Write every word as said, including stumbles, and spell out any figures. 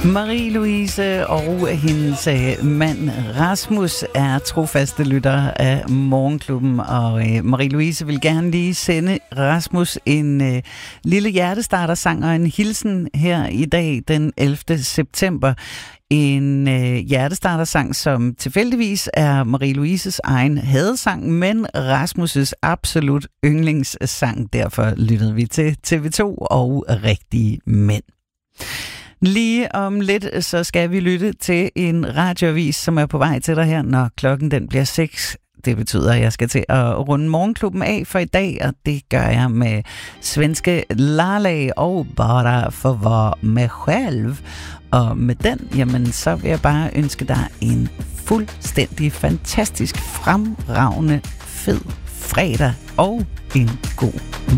Marie-Louise og hendes mand Rasmus er trofaste lyttere af Morgenklubben, og Marie-Louise vil gerne lige sende Rasmus en uh, lille hjertestartersang og en hilsen her i dag den ellevte september. En øh, hjertestartersang, som tilfældigvis er Marie-Louises egen hadesang, men Rasmus' absolut yndlingssang. Derfor lyttede vi til T V to og Rigtige Mænd. Lige om lidt, så skal vi lytte til en radioavis, som er på vej til dig her, når klokken den bliver seks. Det betyder, at jeg skal til at runde Morgenklubben af for i dag, og det gør jeg med svenske Laleh og Bara for var mig selv. Og med den, jamen, så vil jeg bare ønske dig en fuldstændig fantastisk, fremragende, fed fredag og en god